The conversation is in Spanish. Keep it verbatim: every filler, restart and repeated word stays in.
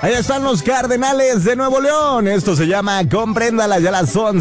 Ahí están los Cardenales de Nuevo León. Esto se llama Compréndala, ya las once